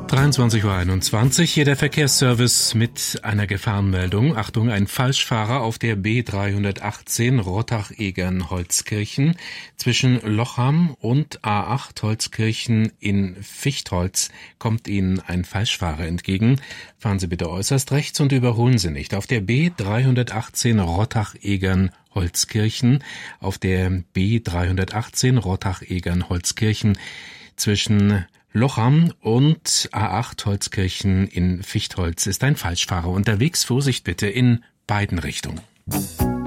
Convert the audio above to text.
23:21 Uhr, hier der Verkehrsservice mit einer Gefahrenmeldung. Achtung, ein Falschfahrer auf der B318 Rottach-Egern-Holzkirchen zwischen Lochham und A8 Holzkirchen in Fichtholz kommt Ihnen ein Falschfahrer entgegen. Fahren Sie bitte äußerst rechts und überholen Sie nicht. Auf der B318 Rottach-Egern-Holzkirchen, auf der B318 Rottach-Egern-Holzkirchen zwischen Lochham und A8 Holzkirchen in Fichtholz ist ein Falschfahrer unterwegs. Vorsicht bitte in beiden Richtungen.